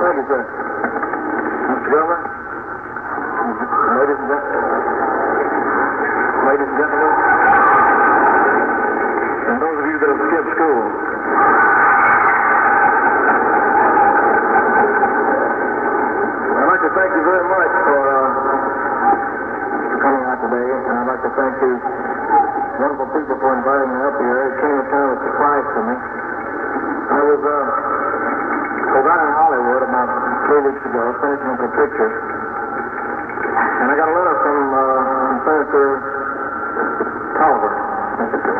Thank you, sir. Mr. Governor, ladies and gentlemen, and those of you that have skipped school, I'd like to thank you very much for coming out today, and I'd like to thank you wonderful people for inviting me up here. It came as kind of a surprise to me. I was down in Hollywood about 3 weeks ago, finishing up a picture, and I got a letter from Senator Tolliver.